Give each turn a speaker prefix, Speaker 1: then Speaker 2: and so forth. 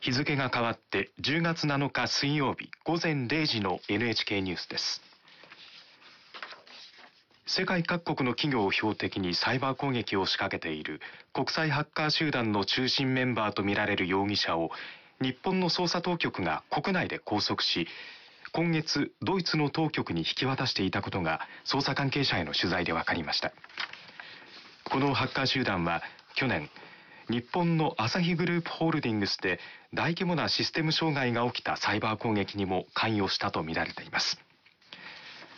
Speaker 1: 日付が変わって10月7日水曜日午前0時の NHK ニュースです。世界各国の企業を標的にサイバー攻撃を仕掛けている国際ハッカー集団の中心メンバーとみられる容疑者を日本の捜査当局が国内で拘束し、今月ドイツの当局に引き渡していたことが捜査関係者への取材で分かりました。このハッカー集団は去年、日本のアサヒグループホールディングスで大規模なシステム障害が起きたサイバー攻撃にも関与したとみられています。